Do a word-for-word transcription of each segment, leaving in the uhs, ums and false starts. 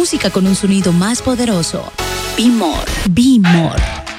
Música con un sonido más poderoso. Be More. Be More.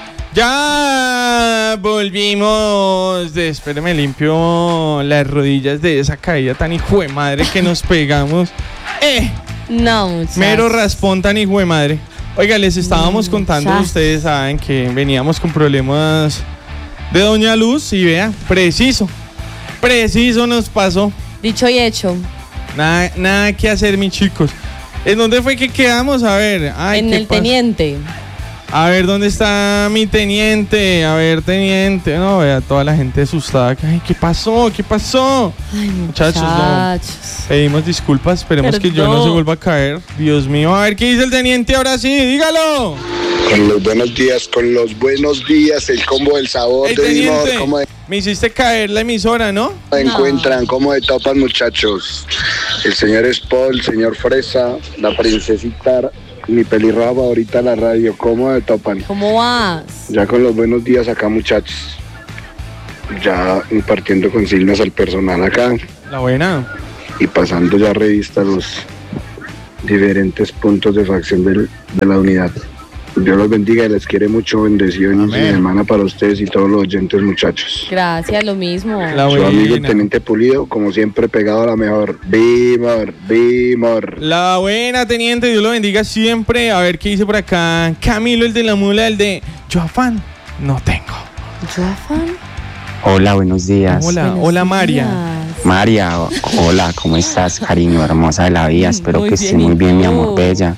Ya volvimos. Espérame, limpio las rodillas de esa caída tan hijo de madre que nos pegamos. Eh. No, muchachos. Mero raspón tan hijo de madre. Oiga, les estábamos no, contando, muchachos. Ustedes saben que veníamos con problemas de Doña Luz y vea, preciso, preciso nos pasó. Dicho y hecho. Nada, nada que hacer, mis chicos. ¿En dónde fue que quedamos? A ver. Ay, en el pasó? Teniente. A ver, ¿dónde está mi teniente? A ver, teniente. No, vea, toda la gente asustada. Ay, ¿qué pasó? ¿Qué pasó? Ay, muchachos, muchachos no. Pedimos disculpas, esperemos Perdón. que yo no se vuelva a caer. Dios mío, a ver, ¿qué dice el teniente ahora sí? Dígalo. Con los buenos días, con los buenos días, el combo del sabor hey, de teniente, Dimor, ¿cómo de... me hiciste caer la emisora, ¿no? ¿Cómo no. encuentran? ¿Cómo de topan, muchachos? El señor Spol, el señor Fresa, la princesita, mi pelirroja favorita la radio, ¿cómo de topan? ¿Cómo vas? Ya con los buenos días acá, muchachos. Ya impartiendo consignas al personal acá. La buena. Y pasando ya revista a los diferentes puntos de facción del, de la unidad. Dios los bendiga y les quiere mucho. Bendiciones de semana para ustedes y todos los oyentes, muchachos. Gracias, lo mismo. La Su amigo el Teniente Pulido, como siempre, pegado a la mejor. Bimor, Bimor. La buena, teniente, Dios lo bendiga siempre. A ver qué dice por acá Camilo, el de la mula, el de yo afán no tengo. ¿Yo afán? Hola, buenos días. Hola, buenos hola días. María. María, hola, ¿cómo estás, cariño hermosa de la vida? Espero muy que estés muy bien, mi amor bella.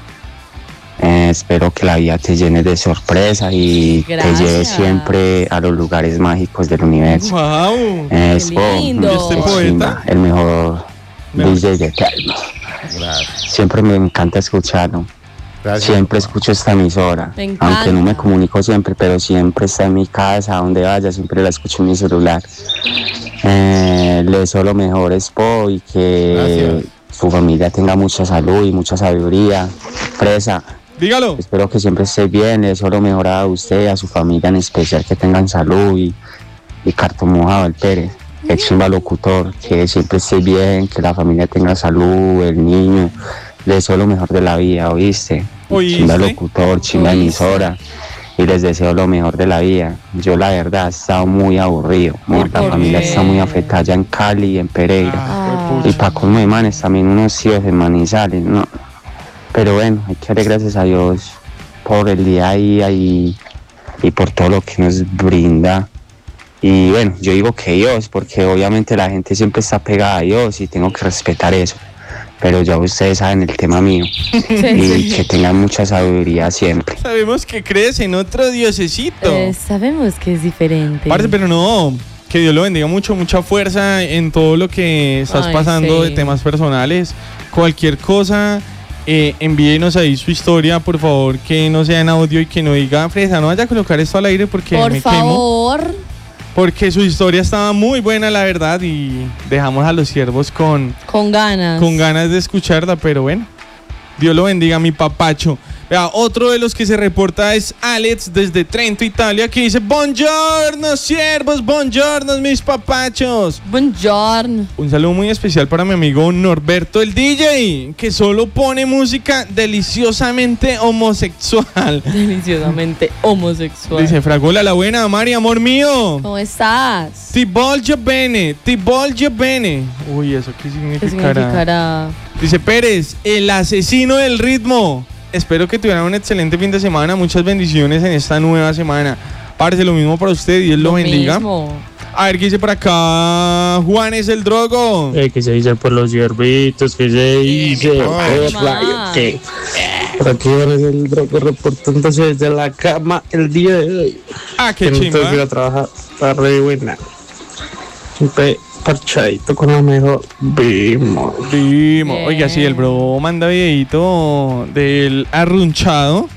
Eh, espero que la vida te llene de sorpresa y Gracias. te lleve siempre a los lugares mágicos del universo. Wow. Eh, es lindo. oh, ¿Este poeta? El mejor D J de Telmo. Siempre me encanta escucharlo. Gracias. Siempre escucho esta emisora, aunque no me comunico siempre, pero siempre está en mi casa, donde vaya, siempre la escucho en mi celular. Eh, le deseo lo mejor, Expo, y que Gracias. Su familia tenga mucha salud y mucha sabiduría. Fresa, dígalo. Espero que siempre esté bien, le deseo lo mejor a usted, a su familia en especial, que tengan salud, y, y Cartón Mojado, el Pérez, que chimba locutor, que siempre esté bien, que la familia tenga salud, el niño. Le deseo lo mejor de la vida, ¿oíste? ¿Oíste? Chimba locutor, chimba emisora, y les deseo lo mejor de la vida. Yo la verdad he estado muy aburrido, muy, la familia está muy afectada allá en Cali y en Pereira, ah, y para colmo de manes también unos hijos en Manizales, ¿no? Pero bueno, hay que darle gracias a Dios por el día a día y, y por todo lo que nos brinda. Y bueno, yo digo que Dios, porque obviamente la gente siempre está pegada a Dios y tengo que respetar eso. Pero ya ustedes saben el tema mío. Y que tengan mucha sabiduría siempre. Sabemos que crees en otro diosecito. Eh, sabemos que es diferente. Parce, pero no, que Dios lo bendiga mucho, mucha fuerza en todo lo que estás Ay, pasando sí. de temas personales. Cualquier cosa, eh, envíenos ahí su historia, por favor, que no sea en audio y que no diga, Fresa, no vaya a colocar esto al aire porque por me favor. quemo. Porque su historia estaba muy buena, la verdad, y dejamos a los siervos con... Con ganas. Con ganas de escucharla, pero bueno. Dios lo bendiga, mi papacho. Vea, otro de los que se reporta es Alex desde Trento, Italia, que dice: buongiorno, siervos, buongiorno, mis papachos. Buongiorno. Un saludo muy especial para mi amigo Norberto, el D J, que solo pone música deliciosamente homosexual. Deliciosamente homosexual. Dice: Fragola, la buena, Mari, amor mío. ¿Cómo estás? Ti voglio bene, ti voglio bene. Uy, ¿eso qué significará? ¿Qué significará? Dice Pérez, el asesino del ritmo. Espero que tuvieran un excelente fin de semana. Muchas bendiciones en esta nueva semana. Parce, lo mismo para usted. Dios lo, lo bendiga. Mismo. A ver qué dice por acá Juan es el drogo. Eh, ¿Qué se dice por los hierbitos? ¿Qué se dice? ¿Qué? Por aquí Juan es el drogo reportándose desde la cama el día de hoy. Ah, qué chimba. chimba. Que no tengo que ir a trabajar. Está re buena. Siempre parchadito con la mejor. Vimo. Vimo. Oiga, sí, el bro manda videito del arrunchado.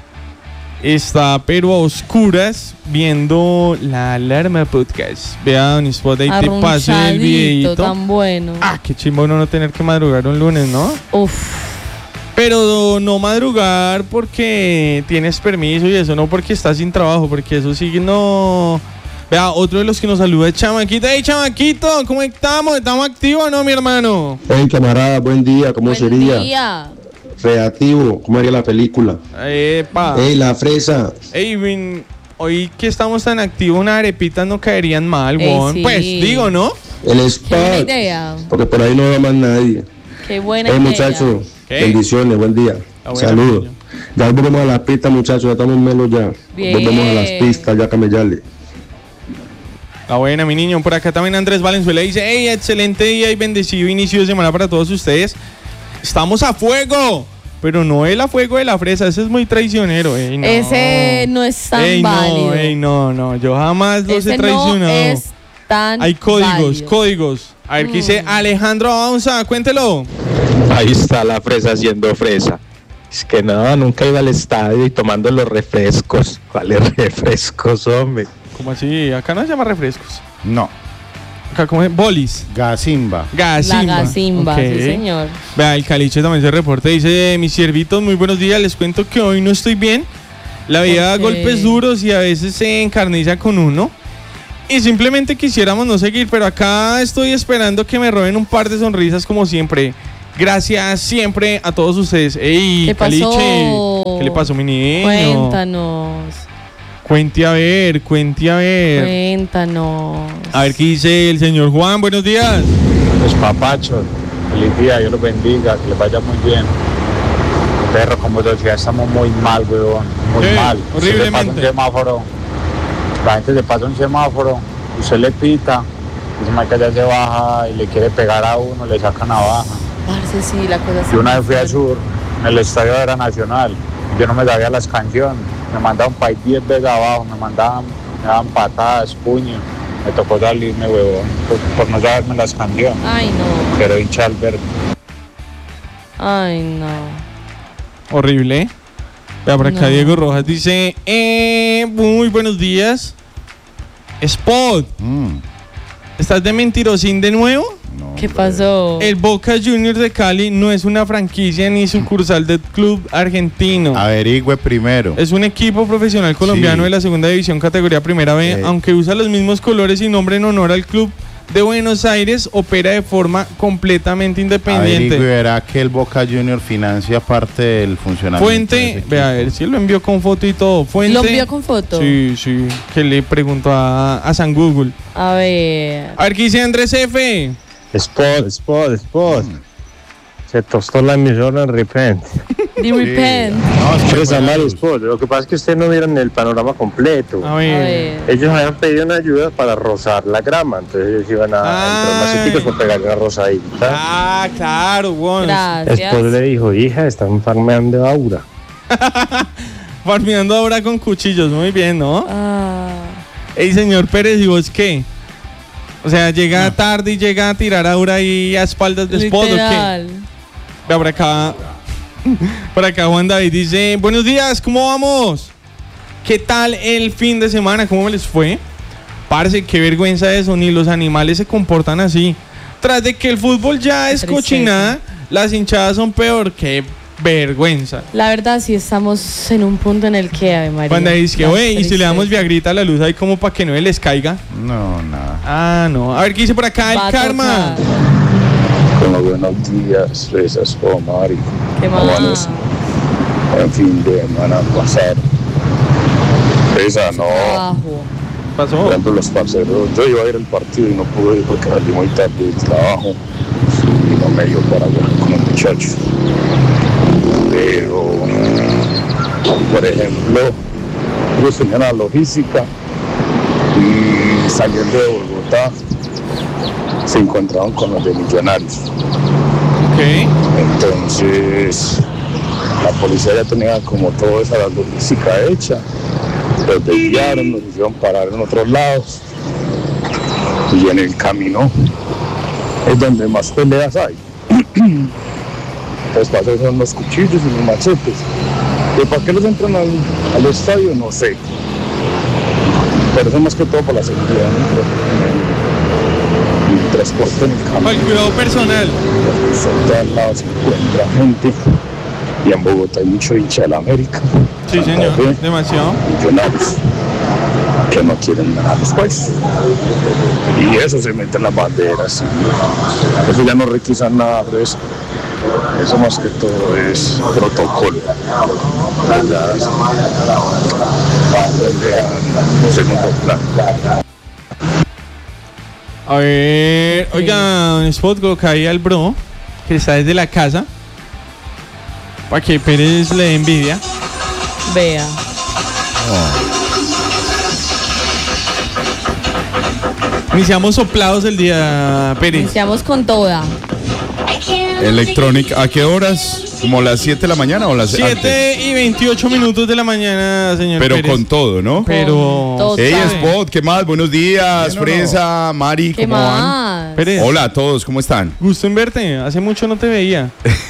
Está pero a oscuras viendo la alarma podcast. Vea, Don Spot, ahí te paso el videito. Tan bueno. Ah, qué chimbo no tener que madrugar un lunes, ¿no? Uf. Pero no madrugar porque tienes permiso y eso, no porque estás sin trabajo, porque eso sí no... Vea, otro de los que nos saluda es Chamaquito. ¡Hey, Chamaquito! ¿Cómo estamos? ¿Estamos activos o no, mi hermano? Hey, camarada, buen día. ¿Cómo buen sería? Día. Reactivo, ¿cómo haría la película? Epa. Ey, la fresa. Ey, Vin, hoy que estamos tan activos, unas arepitas no caerían mal, Ey, bon. sí. Pues, digo, ¿no? El Qué buena spot. idea. Porque por ahí no va más nadie. Qué buena Ey, idea. muchachos, ¿Qué? bendiciones, buen día. Ah, bueno, Saludos. niño. Ya volvemos a las pistas, muchachos, ya estamos menos ya. Bien. Volvemos a las pistas, ya camellale. La buena, mi niño. Por acá también Andrés Valenzuela dice, hey, excelente día y bendecido inicio de semana para todos ustedes. Estamos a fuego, pero no el a fuego de la fresa, ese es muy traicionero. Ey, no. Ese no es tan ey, válido. No, ey, no, no, yo jamás los Ese he traicionado. no es tan Hay códigos, válido. códigos. A ver, ¿qué dice Alejandro Avanza? Cuéntelo. Ahí está la fresa siendo fresa. Es que no, nunca iba al estadio y tomando los refrescos. ¿Cuáles refrescos, hombre? ¿Cómo así? Acá no se llama refrescos. No. Acá como es bolis. Gazimba. Gasimba. La Gazimba, Ok. sí señor. Vea, el Caliche también se reporta. Dice, mis siervitos, muy buenos días. Les cuento que hoy no estoy bien. La vida da Ok. golpes duros y a veces se encarniza con uno. Y simplemente quisiéramos no seguir, pero acá estoy esperando que me roben un par de sonrisas como siempre. Gracias siempre a todos ustedes. Ey, ¿Qué pasó? Caliche, ¿qué le pasó, mi niño? Cuéntanos. Cuente a ver, cuente a ver. Cuéntanos. A ver qué dice el señor Juan. Buenos días. Los papachos, feliz día, Dios los bendiga, que les vaya muy bien. Perro, como sociedad estamos muy mal, weón, muy Sí, mal. Usted le pasa horriblemente. un semáforo, la gente le pasa un semáforo, usted le pita, ese marica ya se baja y le quiere pegar a uno, le saca navaja. Parce, sí, la cosa Yo una vez fui al sur, en el estadio era Nacional, yo no me sabía las canciones, me mandaban para diez veces abajo, me mandaban, me daban patadas, puños, me tocó salirme, huevón, por, por no saberme las canciones, Ay, no. pero hincha al verde. Ay, no. Horrible. Vea, por acá No. Diego Rojas dice, eh, muy buenos días. Spot, Mm, ¿estás de mentirosín de nuevo? no, ¿Qué hombre. pasó? El Boca Juniors de Cali no es una franquicia ni sucursal del club argentino. Averigüe primero. Es un equipo profesional colombiano Sí. de la segunda división categoría primera B, Eh. aunque usa los mismos colores y nombre en honor al club de Buenos Aires, opera de forma completamente independiente. Averigüe y verá que el Boca Junior financia parte del funcionamiento. de ese Fuente, equipo. vea, a ver si lo envió con foto y todo. Fuente, ¿Lo envió con foto? Sí, sí, que le preguntó a, a San Google. A ver. A ver qué dice Andrés F. Spot, spot, spot. Mm. Se tostó la emisora en repente. The Repent. No, es que Pues fue la mal luz. spot. Lo que pasa es que ustedes no vieron el panorama completo. A A ver. ver. Ellos habían pedido una ayuda para rozar la grama, entonces ellos iban a entrar más Ay. chiquitos por pegar una rosadita. Ah, claro, bueno. Gracias. Después le dijo, hija, están farmeando aura. Farmeando ahora con cuchillos, muy bien, ¿no? Ah. Ey, señor Pérez, ¿y vos qué? O sea, llega tarde y llega a tirar aura ahí a espaldas de Spot, ¿o qué? Literal. Vea, por acá, por acá Juan David dice, buenos días, ¿cómo vamos? ¿Qué tal el fin de semana? ¿Cómo les fue? Parce, qué vergüenza eso, ni los animales se comportan así. Tras de que el fútbol ya es Tristeza. cochinada, las hinchadas son peor, qué vergüenza. La verdad, sí estamos en un punto en el que, Ave María. Cuando dice que, la oye, y si le damos tristeza. viagrita a la luz ahí como para que no les caiga. No, nada. Ah, no. A ver, ¿qué dice por acá Va a el karma? tocar. Como buenos días, fresas, oh, Mari. ¿Qué más? En fin de semana pasar. Esa no. Trabajo. Pasó. Por ejemplo, los parceros, yo iba a ir al partido y no pude ir porque salí muy tarde del trabajo y no me dio para hablar con los muchachos. Pero, por ejemplo, ellos tenían la logística y saliendo de Bogotá se encontraron con los de Millonarios. Ok. Entonces, la policía ya tenía como toda esa logística hecha. Los desviaron, nos hicieron parar en otros lados y en el camino es donde más peleas hay. Entonces para eso son los cuchillos y los machetes. ¿Y para qué los entran al, al estadio? No sé. Pero eso más que todo para la seguridad en el, en el transporte en el Para el camino. cuidado personal. Porque al lado se encuentra gente y en Bogotá hay mucho hincha de la América. Sí, Santa señor. Fe, Demasiado. Millonarios que no quieren nada después y eso se mete en las banderas, eso ya no requisan nada de eso. Eso más que todo es protocolo. Ya, segundo plan. A ver, sí. Oiga, un spot coloca ahí al bro, que está desde la casa, para que Pérez le dé envidia. Vea. Oh. Iniciamos soplados el día, Pérez. Iniciamos con toda. Electronic, ¿a qué horas? ¿Como las siete de la mañana o las siete y veintiocho minutos de la mañana, señor Pero Pérez. Con todo, ¿no? Pero... Hey, Spot, ¿qué más? Buenos días, no, Fresa, no. Mari, ¿qué ¿cómo más? van? Pérez. Hola a todos, ¿cómo están? Gusto en verte, hace mucho no te veía.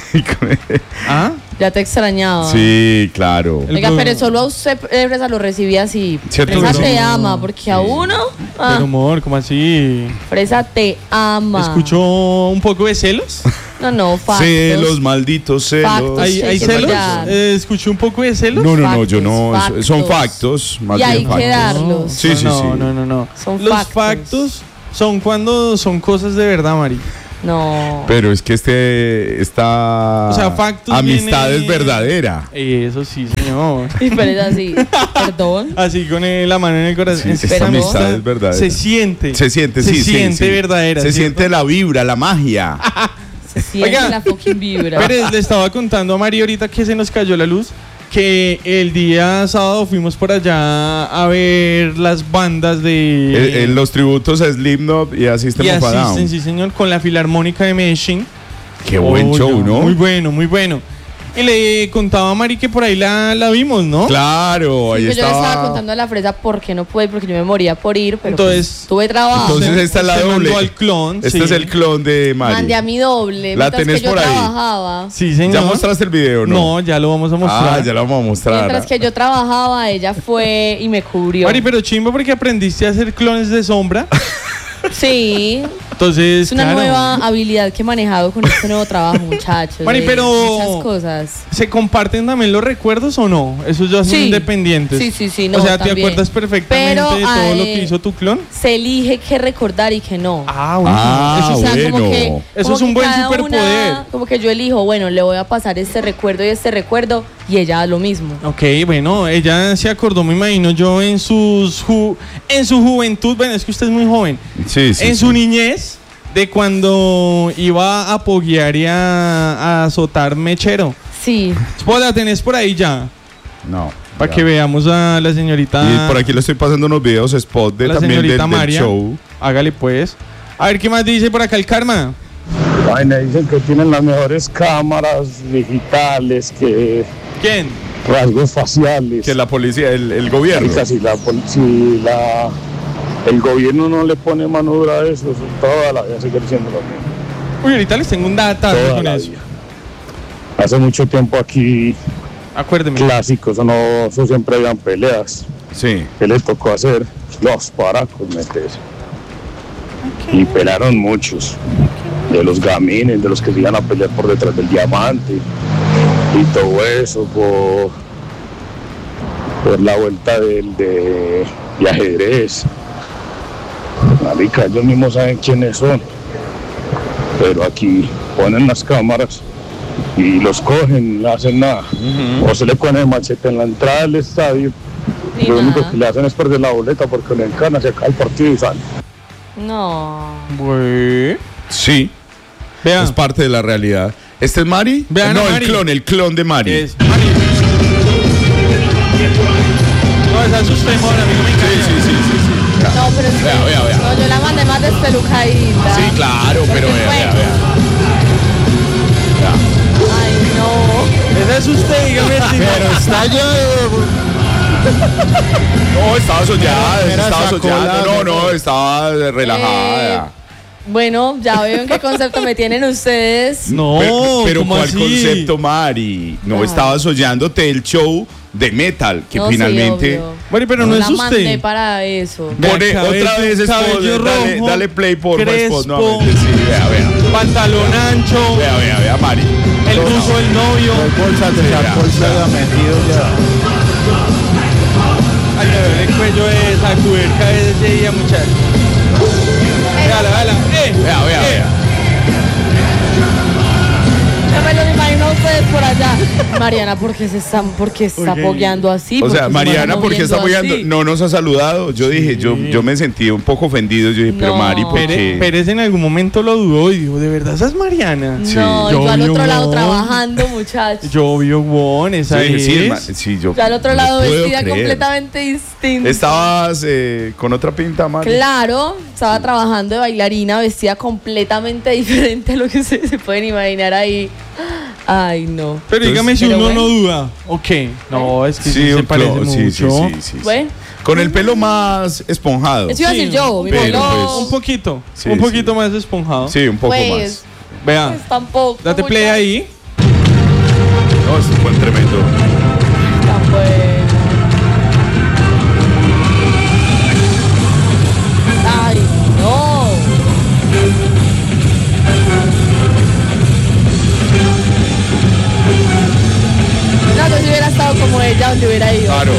¿Ah? Ya te extrañaba. Sí, claro. Oiga, pero solo a usted, Fresa, lo recibí así. ¿Cierto? Fresa No. te ama, porque sí. A uno... Ah. Pero amor, ¿cómo así? Fresa te ama. ¿Escuchó un poco de celos? No, no, factos. Celos, malditos celos. Factos, ¿Hay, hay celos? Eh, ¿Escuché un poco de celos? No, no, factos, no, yo no. factos. Son factos. Más y hay bien que factos. darlos. Sí, no, sí, no, sí. No, no, no. Son Los factos. factos son cuando son cosas de verdad, Mari. No. Pero es que este esta o sea, factos amistad viene... es verdadera. Eso sí, señor. Y pero es así. Perdón. Así con el, la mano en el corazón. Sí, esta amistad es verdadera. Se siente. Se siente, se sí, siente sí, sí. verdadera. Se ¿cierto? siente la vibra, la magia. Se siente Oiga, la fucking vibra. Pérez, le estaba contando a Mari ahorita que se nos cayó la luz, que el día sábado fuimos por allá a ver las bandas de... El, el, los tributos a Slipknot y a System y of a Down. asisten, sí señor, con la Filarmónica de Medellín. Qué buen oh, show, ¿no? Muy bueno, muy bueno. Y le contaba a Mari que por ahí la, la vimos, ¿no? Claro, ahí sí, estaba. Yo le estaba contando a la Fresa por qué no pude, porque yo me moría por ir, pero entonces, pues, tuve trabajo. Entonces esta es la se doble. Al clon, este sí. es el clon de Mari. Mandé a mi doble. La tenés que yo por ahí. Trabajaba. Sí, señor. ¿Ya mostraste el video, no? No, ya lo vamos a mostrar. Ah, ya lo vamos a mostrar. Mientras que yo trabajaba, ella fue y me cubrió. Mari, pero chimba porque aprendiste a hacer clones de sombra. Sí. Entonces, es una claro. nueva habilidad que he manejado con este nuevo trabajo, muchachos. Mari, pero muchas cosas. ¿Se comparten también los recuerdos o no? Esos ya son sí. independientes. Sí, sí, sí. No, o sea, también. ¿te acuerdas perfectamente pero, de todo ay, lo que hizo tu clon? Se elige qué recordar y qué no. Ah, bueno. Ah, eso, o sea, bueno. como que, eso como es un que buen cada superpoder. Una, como que yo elijo, bueno, le voy a pasar este recuerdo y este recuerdo y ella lo mismo. Ok, bueno, ella se acordó, me imagino yo, en sus ju en su juventud, bueno, es que usted es muy joven. Sí, sí. En sí. su niñez, de cuando iba a poguear y a, a azotar mechero. Sí. ¿La tenés por ahí ya? No. Para ya. que veamos a la señorita. Y por aquí le estoy pasando unos videos spot de la también del, señorita del María. show. Hágale pues. A ver qué más dice por acá el Karma. Ay, me dicen que tienen las mejores cámaras digitales, que ¿Quién? rasgos faciales. Que la policía, el, el gobierno. Marica, si la, pol- si la, el gobierno no le pone mano dura a eso, eso toda la vida sigue siendo lo mismo. Uy, ahorita les tengo un data Toda con la eso. vida. Hace mucho tiempo aquí, Acuérdeme. clásicos, eso, no, eso siempre habían peleas. Sí. ¿Qué les tocó hacer? Los paracos meterse. Y pelaron muchos. De los gamines, de los que se iban a pelear por detrás del diamante. Y todo eso por, por la vuelta del de, de ajedrez. Marica, ellos mismos saben quiénes son. Pero aquí ponen las cámaras y los cogen, no hacen nada. Uh-huh. O se le ponen el machete en la entrada del estadio. Ni Lo nada. único que le hacen es perder la boleta porque le encana, se acaba el partido y sale. No. Güey. Sí. Vean. Es parte de la realidad. ¿Este es Mari? Vean no, a el Mari. clon, el clon de Mari. Es Mari. No, esa es usted, amor, a mí no me encanta. Sí, sí, sí, sí, sí. No, pero es que Vea, vea, vea. No, yo la mandé más despelucadita. Sí, claro, pero Porque vea, fue- vea, vea. Ay, no. Esa es usted, dígame si Pero está yo. No, estaba soñada, Mira, estaba sacó soñada. la- No, no, estaba relajada. Bueno, ya veo en qué concepto me tienen ustedes. No, pero pero ¿cómo ¿cuál así? concepto, Mari? No, Ah. estaba soñándote el show de metal, que No, sí, finalmente... obvio. Mari, pero no la es mandé usted. para eso. Vea, Pone cabello- otra vez Spot, cabello dale, rojo, dale play por crespo, Spot nuevamente. Sí, vea, vea. Pantalón ancho, Vea, vea, vea, Mari. el buzo del novio. Dos bolsas de Sí, alcohol vea, se vea. había metido ya. Ay, me duele el cuello de esa cuerca de ese día, muchachos. Véala, véala. Eh, Vea, vea, eh. vea. No me lo imagino a ustedes por allá. Mariana, ¿por qué se están, por qué está apoyando así? O sea, ¿Por qué se Mariana, van ¿por qué está moviendo apoyando? así? No nos ha saludado. Yo dije, yo, yo me sentí un poco ofendido. Yo dije, pero No. Mari, ¿por Pérez, qué? Pérez en algún momento lo dudó y dijo, ¿de verdad esa es Mariana? No, Sí. yo al Yo, otro yo, lado no. trabajando, muchachos. Yo vi Won, Yo esa dije, es. sí, herma- sí, yo. Yo al otro no lado puedo vestida creer. completamente distinta. Estabas eh, con otra pinta, Mari. Claro, estaba trabajando de bailarina vestida completamente diferente a lo que ustedes se pueden imaginar ahí. Ay, no. Pero dígame si Pero uno bueno. no duda. Ok. No, es que sí, se un parece clo- mucho. sí, sí, sí, sí, sí. Bueno, Con el pelo más esponjado. eso iba a decir Sí, yo. Mi pero pelo, pues- Un poquito. Sí, un poquito sí. más esponjado. Sí, un poco pues, más. Vea. pues tampoco. Date play muchachos. ahí. No, eso fue tremendo. Tan bueno. Ay, no. No, yo si hubiera estado como ella, donde hubiera ido. Claro.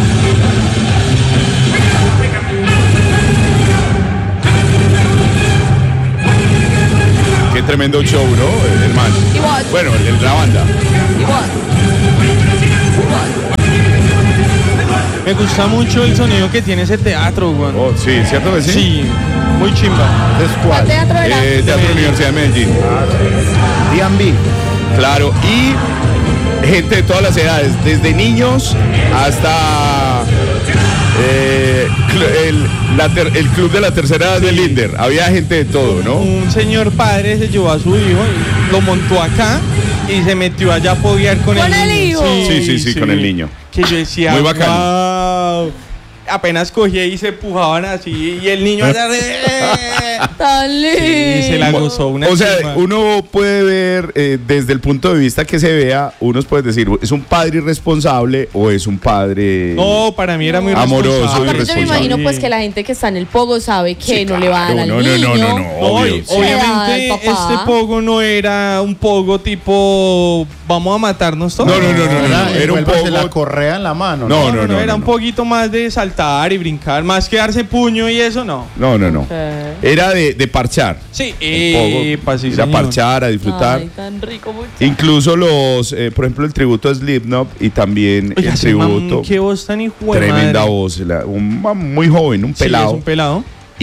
Qué tremendo show, ¿no, hermano? Igual. Bueno, el- la banda. Igual. Me gusta mucho el sonido que tiene ese teatro, weón. Oh, sí, ¿cierto que sí? Sí, muy chimba. ¿Es ¿Cuál cuál? teatro era? Eh, Teatro Universidad de Medellín. D and B. Claro, y gente de todas las edades, desde niños hasta eh, cl- el, la ter- el club de la tercera edad de Linder. Había gente de todo, ¿no? Un señor padre se llevó a su hijo, y lo montó acá y se metió allá a poguear con, ¿Con el niño. hijo? Sí, sí, sí, con el niño. Que yo decía, Muy bacano. wow. Apenas cogía y se empujaban así y el niño allá de... Tan lindo. Y se la gozó una O sea, chimba. uno puede ver eh, desde el punto de vista que se vea, uno puede decir, ¿es un padre irresponsable o es un padre No, para mí era muy amoroso y responsable. Aparte, yo me irresponsable? imagino pues que la gente que está en el pogo sabe que Sí, no le va a dar claro, al no, no, niño. no, no, no. No, Obvio, y sí. obviamente El papá. este pogo no era un pogo tipo vamos a matarnos todos. No, no, no, no, no, Era, no, era un envuélvase la poco... correa en la mano. No, No, no, no, era no, un no. poquito más de saltar y brincar, más que darse puño y eso no. No, no, no. Ok. Era de, de parchar. Sí, El pogo, epa, sí, ir a señor. parchar, a disfrutar. Ay, tan rico, muchacho. Incluso los, eh, por ejemplo, el tributo a Slipknot y también Oiga, el ese man, tributo. qué voz tan hijo de Tremenda madre. voz, la- un man muy joven, un Sí, pelado. es un pelado.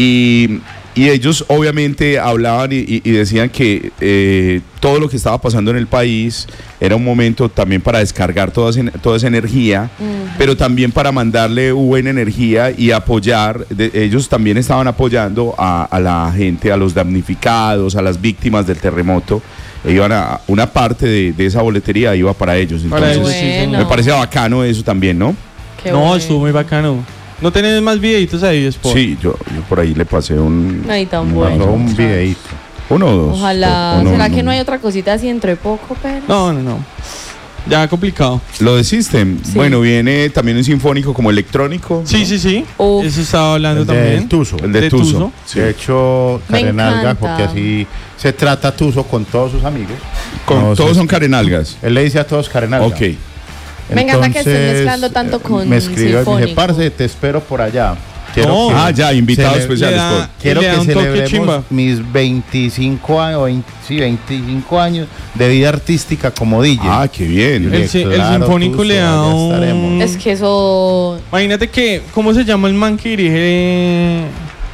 Y, y ellos obviamente hablaban y, y- y decían que eh, todo lo que estaba pasando en el país era un momento también para descargar toda, esa- toda esa energía, pero también para mandarle buena energía y apoyar. De- ellos también estaban apoyando a, a la gente, a los damnificados, a las víctimas del terremoto. E iban a, una parte de, de esa boletería iba para ellos. Para Entonces, ellos, sí, Bueno. señor. me parecía bacano eso también, ¿no? Qué No, bueno. estuvo muy bacano. ¿No tenés más videitos ahí después? Sí, yo, yo por ahí le pasé un, Ay, tan un- bueno. Pasó un videíto. uno o dos. Ojalá. O no, ¿Será no. que no hay otra cosita así dentro de poco, pero? No, no, no. Ya complicado. Lo de System, Sí. bueno, viene también un sinfónico como electrónico. Sí, sí, sí. Uf. Eso estaba hablando El también. del Tuzo. El de, de Tuzo. Tuzo. Sí. De hecho, Me Carenalga, encanta. porque así se trata Tuzo con todos sus amigos. Con- No, todos se- son carenalgas. Él le dice a todos Carenalga. Ok. Me encanta que estés Entonces, mezclando tanto eh, con Me escribió y me dice, sinfónico. parce, te espero por allá. Quiero No. que, Ah, ya, invitado cele- especial. le da- después. quiero le da que un toque celebremos chimba. mis veinticinco años, veinte, sí, veinticinco años de vida artística como D J. Ah, qué bien. El, si- el Claro, sinfónico Tuzo, le da allá un... estaremos. Es que eso. Imagínate que, ¿cómo se llama el man que dirige?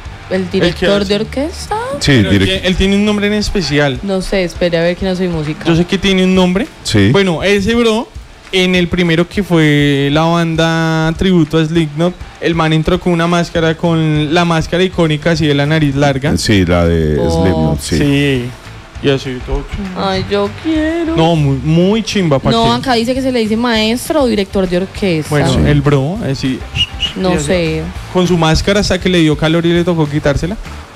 El director hace- de orquesta. Sí, Pero él, direct- tiene- él tiene un nombre en especial. No sé, espere a ver que no soy música. Yo sé que tiene un nombre. sí. Bueno, ese bro, en el primero que fue la banda tributo a Slipknot, el man entró con una máscara, con la máscara icónica así de la nariz larga. Sí, la de Oh. Slipknot, sí. Sí. Y así todo chimba. Ay, yo quiero. No, muy, muy chimba. ¿pa' No, qué? acá dice que se le dice maestro o director de orquesta. Bueno, Sí. el bro, así, no sí, sé. con su máscara hasta que le dio calor y le tocó quitársela.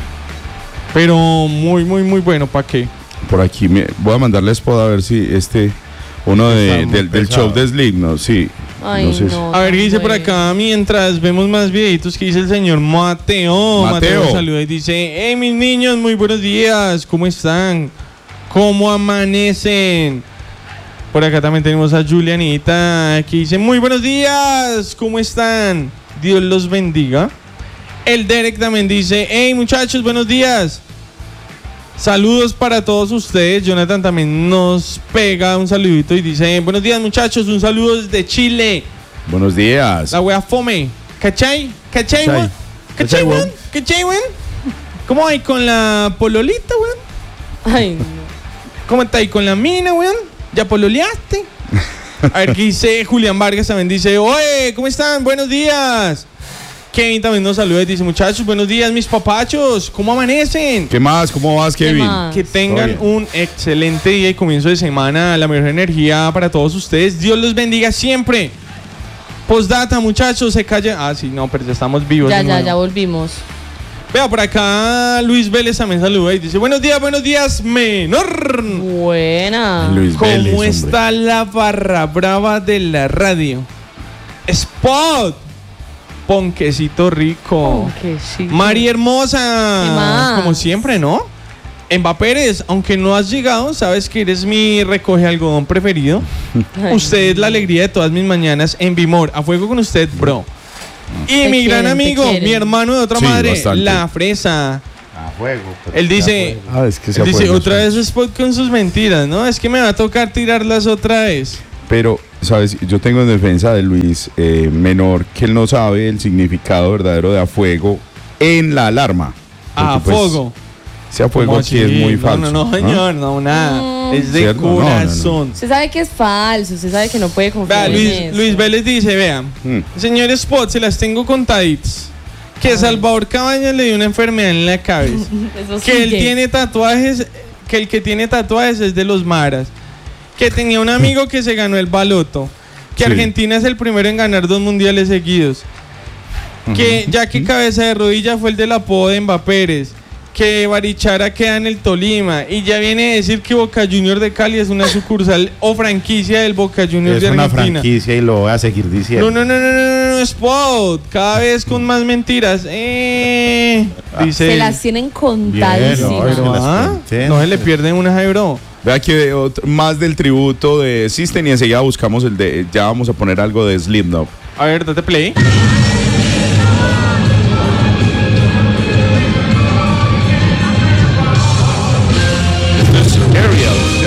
Pero muy, muy, muy bueno, ¿para qué? Por aquí me, voy a mandarle spot a ver si este, uno de- Está muy del, del pesado. show de Slipknot, sí. Ay, No sé si- no. A ver, ¿qué tan dice por bueno. acá? Mientras vemos más videitos, que dice el señor Mateo. Mateo. saluda y dice, hey, mis niños, muy buenos días. ¿Cómo están? ¿Cómo amanecen? Por acá también tenemos a Julianita, que dice, muy buenos días. ¿Cómo están? Dios los bendiga. El Derek también dice, hey, muchachos, buenos días. Saludos para todos ustedes. Jonathan también nos pega un saludito y dice: buenos días, muchachos, un saludo desde Chile. Buenos días. La wea fome. ¿Cachai? ¿Cachai, weón? ¿Cachai, weón? ¿Cachai, weón? ¿Cómo hay con la pololita, weón? Ay, no. ¿Cómo está ahí con la mina, weón? ¿Ya pololeaste? A ver qué dice Julián Vargas también. Dice: oye, ¿cómo están? Buenos días. Kevin también nos saluda y dice: muchachos, buenos días, mis papachos. ¿Cómo amanecen? ¿Qué más? ¿Cómo vas, Kevin? más? Que tengan un excelente día y comienzo de semana. La mejor energía para todos ustedes. Dios los bendiga siempre. Postdata, muchachos, se calla. Ah, sí, no, pero ya estamos vivos. Ya, ya, hermano. ya volvimos. Vea, por acá Luis Vélez también saluda y dice: buenos días, buenos días, menor. Buena. Luis ¿Cómo Vélez, hombre. está la barra brava de la radio? Spot. Ponquecito rico. Ponquecito. Mari hermosa. ¿Qué más? Como siempre, ¿no? Emba Pérez, aunque no has llegado, sabes que eres mi recoge algodón preferido. Ay. Usted es la alegría de todas mis mañanas en Bimor. A fuego con usted, bro. Y Te mi gran quieren, te amigo, quieren. mi hermano de otra Sí, madre, bastante. la fresa. A fuego. pero Él a dice, fuego. Ah, es que se él dice afuera, otra sí. vez Spot con sus mentiras, ¿no? Es que me va a tocar tirarlas otra vez. Pero, ¿sabes? Yo tengo en defensa de Luis eh, Menor que él no sabe el significado verdadero de a fuego en la alarma. A Porque, pues, fuego. ese a fuego ¿Cómo aquí es así? muy No, falso. No, no, señor, no, nada. Mm. Es de ¿Cierto? No, no, no. corazón. Usted sabe que es falso, usted sabe que no puede confiar Vea, en Luis, eso. Luis Vélez dice, vean, Mm. señor Spot, se las tengo contaditas. Que Salvador Cabañas le dio una enfermedad en la cabeza. Eso Que él sigue. tiene tatuajes, que el que tiene tatuajes es de los maras. Que tenía un amigo que se ganó el baloto. Que Sí. Argentina es el primero en ganar dos mundiales seguidos. Que ya que cabeza de rodilla fue el del apodo de Emba Pérez. Que Barichara queda en el Tolima. Y ya viene a decir que Boca Junior de Cali es una sucursal o franquicia del Boca Juniors Es de una Argentina. franquicia y lo voy a seguir diciendo. No, no, no, no, no, no, no, Spot. Cada vez con más mentiras. Eh, dice. Se él. las tienen Bien, contadísimas. no, Pero, las ah, conté. no se le pierden una, ay, bro. Vea que otro- más del tributo de System y enseguida buscamos el de. Ya vamos a poner algo de Slipknot. A ver, date play.